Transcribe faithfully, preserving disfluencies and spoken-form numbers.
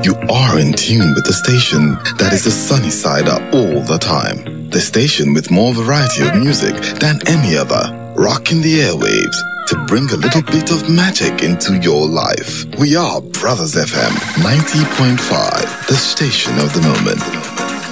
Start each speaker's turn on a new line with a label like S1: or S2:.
S1: You are in tune with the station that is the sunny side up all the time. The station with more variety of music than any other. Rocking the airwaves to bring a little bit of magic into your life. We are Brothers F M ninety point five, the station of the moment.